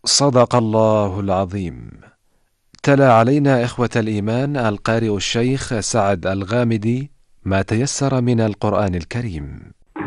صدق الله العظيم. تلا علينا إخوة الإيمان القارئ الشيخ سعد الغامدي ما تيسر من القرآن الكريم.